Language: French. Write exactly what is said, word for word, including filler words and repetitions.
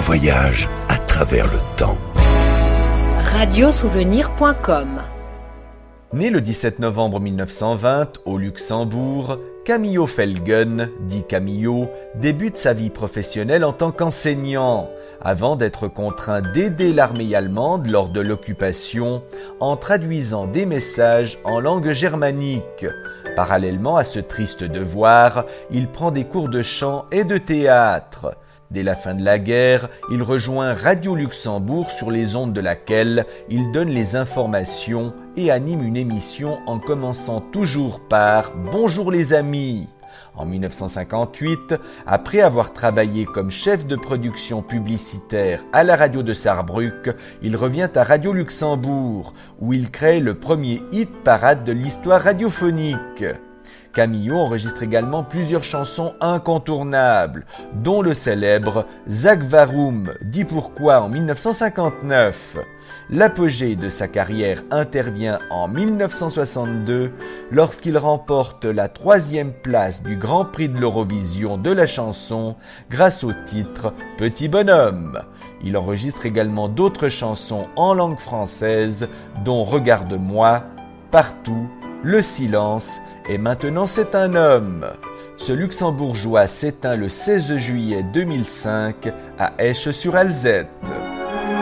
voyage à travers le temps. radiosouvenir point com. Né le dix-sept novembre mille neuf cent vingt au Luxembourg, Camillo Felgen, dit Camillo, débute sa vie professionnelle en tant qu'enseignant, avant d'être contraint d'aider l'armée allemande lors de l'occupation en traduisant des messages en langue germanique. Parallèlement à ce triste devoir, il prend des cours de chant et de théâtre. Dès la fin de la guerre, il rejoint Radio Luxembourg sur les ondes de laquelle il donne les informations et anime une émission en commençant toujours par « Bonjour les amis ». En mille neuf cent cinquante-huit, après avoir travaillé comme chef de production publicitaire à la radio de Sarrebruck, il revient à Radio Luxembourg, où il crée le premier hit parade de l'histoire radiophonique. Camillo enregistre également plusieurs chansons incontournables, dont le célèbre Zak Warum, dit pourquoi en mille neuf cent cinquante-neuf. L'apogée de sa carrière intervient en mille neuf cent soixante-deux lorsqu'il remporte la troisième place du Grand Prix de l'Eurovision de la chanson grâce au titre Petit Bonhomme. Il enregistre également d'autres chansons en langue française dont Regarde-moi, Partout, Le Silence et Maintenant c'est un homme. Ce luxembourgeois s'éteint le seize juillet deux mille cinq à Esch-sur-Alzette.